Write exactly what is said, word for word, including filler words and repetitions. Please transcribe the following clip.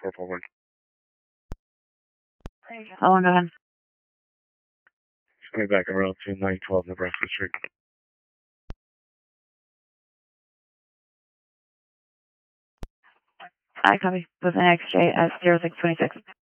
four four one. How long on? Just coming back around to nine twelve Nebraska Street. I copy. With an X J at zero six twenty six.